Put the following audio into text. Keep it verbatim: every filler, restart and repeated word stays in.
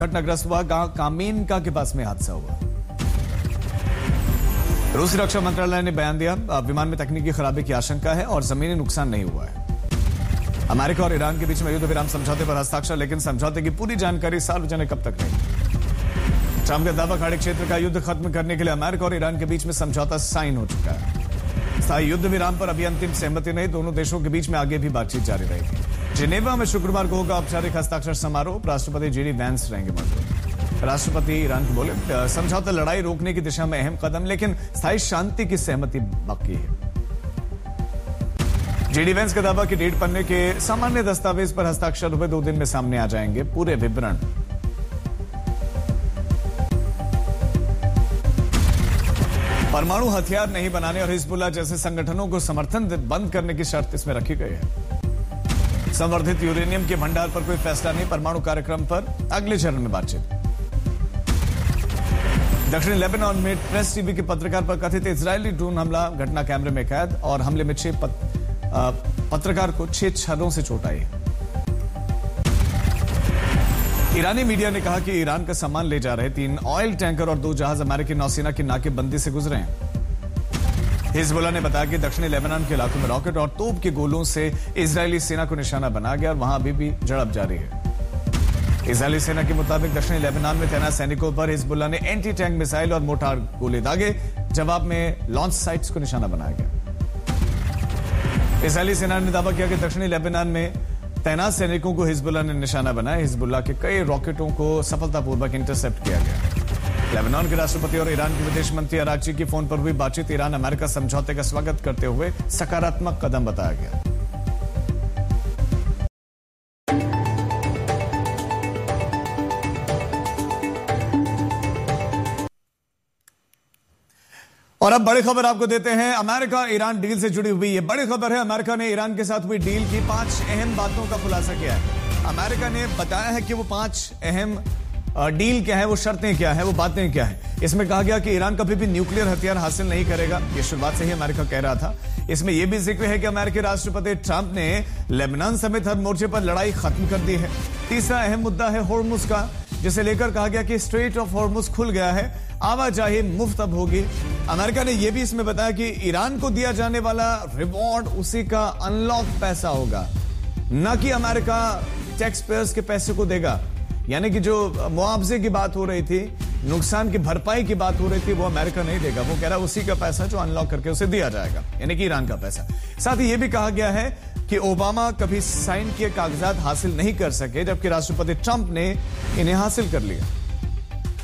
घटनाग्रस्त हुआ गांव कामीनका के पास में हादसा हुआ। रूसी रक्षा मंत्रालय ने बयान दिया, विमान में तकनीकी खराबी की आशंका है और जमीनी नुकसान नहीं हुआ है। अमेरिका और ईरान के बीच में युद्ध विराम समझौते पर हस्ताक्षर, लेकिन समझौते की पूरी जानकारी सार्वजनिक कब तक नहीं। ट्रंप का दावा, खाड़ी क्षेत्र का युद्ध खत्म करने के लिए अमेरिका और ईरान के बीच में समझौता साइन हो चुका है। स्थायी युद्ध विराम पर अभी अंतिम सहमति नहीं, दोनों देशों के बीच में आगे भी बातचीत जारी रहेगी। जिनेवा में शुक्रवार को होगा औपचारिक हस्ताक्षर समारोह, राष्ट्रपति जेडी वैंस रहेंगे मौजूद। राष्ट्रपति ईरान को बोले, समझौता लड़ाई रोकने की दिशा में अहम कदम, लेकिन स्थायी शांति की सहमति बाकी है। जेडी वैंस का दावा कि डेढ़ पन्ने के सामान्य दस्तावेज पर हस्ताक्षर हुए दो दिन में सामने आ जाएंगे पूरे विवरण। परमाणु हथियार नहीं बनाने और हिजबुल्लाह जैसे संगठनों को समर्थन बंद करने की शर्त इसमें रखी गई है। संवर्धित यूरेनियम के भंडार पर कोई फैसला नहीं, परमाणु कार्यक्रम पर अगले चरण में बातचीत। दक्षिणी लेबनान में प्रेस टीवी के पत्रकार पर कथित इजरायली ड्रोन हमला, घटना कैमरे में कैद और हमले में छह पत, आ, पत्रकार को छह छर्रों से चोट आई। ईरानी मीडिया ने कहा कि ईरान का सामान ले जा रहे तीन ऑयल टैंकर और दो जहाज अमेरिकी नौसेना की नाकेबंदी से गुजरे हैं। हिजबुल्लाह ने बताया कि दक्षिणी लेबनान के इलाकों में रॉकेट और तोप के गोलों से इजरायली सेना को निशाना बना गया और वहां अभी भी झड़प जारी है। इजरायली सेना के मुताबिक दक्षिणी लेबनान में तैनात सैनिकों पर हिजबुल्लाह ने एंटी टैंक मिसाइल और मोर्टार गोले दागे, जवाब में लॉन्च साइट्स को निशाना बनाया गया। इजरायली सेना ने दावा किया कि दक्षिणी लेबनान में तैनात सैनिकों को हिजबुल्लाह ने निशाना बनाया। हिजबुल्लाह के कई रॉकेटों को सफलतापूर्वक इंटरसेप्ट किया गया। लेबनान के राष्ट्रपति और ईरान के विदेश मंत्री अरागची की फोन पर हुई बातचीत ईरान अमेरिका समझौते का स्वागत करते हुए सकारात्मक कदम बताया गया। और अब बड़ी खबर आपको देते हैं, अमेरिका ईरान डील से जुड़ी हुई ये बड़ी खबर है। अमेरिका ने ईरान के साथ हुई डील की पांच अहम बातों का खुलासा किया है। अमेरिका ने बताया है कि वो पांच अहम डील क्या है, वो शर्तें क्या है, वो बातें क्या है। इसमें कहा गया कि ईरान कभी भी न्यूक्लियर हथियार हासिल नहीं करेगा, ये शुरुआत से ही अमेरिका कह रहा था। इसमें यह भी जिक्र है कि अमेरिकी राष्ट्रपति ट्रंप ने लेबनान समेत हर मोर्चे पर लड़ाई खत्म कर दी है। तीसरा अहम मुद्दा है होर्मुज का, जिसे लेकर कहा गया कि स्ट्रेट ऑफ होर्मुज खुल गया है, आवाजाही मुफ्त अब होगी। अमेरिका ने यह भी इसमें बताया कि ईरान को दिया जाने वाला रिवॉर्ड उसी का अनलॉक पैसा होगा, न कि अमेरिका टैक्स पेयर्स के पैसे को देगा। यानी कि जो मुआवजे की बात हो रही थी, नुकसान की भरपाई की बात हो रही थी, वो अमेरिका नहीं देगा। वो कह रहा है उसी का पैसा जो अनलॉक करके उसे दिया जाएगा, यानी कि ईरान का पैसा। साथ ही यह भी कहा गया है कि ओबामा कभी साइन किए कागजात हासिल नहीं कर सके, जबकि राष्ट्रपति ट्रंप ने इन्हें हासिल कर लिया।